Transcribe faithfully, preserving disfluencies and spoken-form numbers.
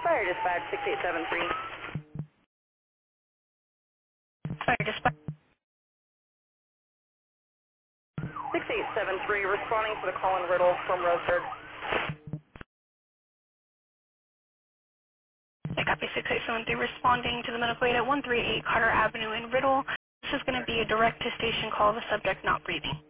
Fire dispatch six eight seven three. Fire dispatch. six eight seven three, responding to the call in Riddle from Roseburg. I copy six eight seven three, responding to the medical aid at one three eight Carter Avenue in Riddle. This is going to be a direct-to-station call, the subject not breathing.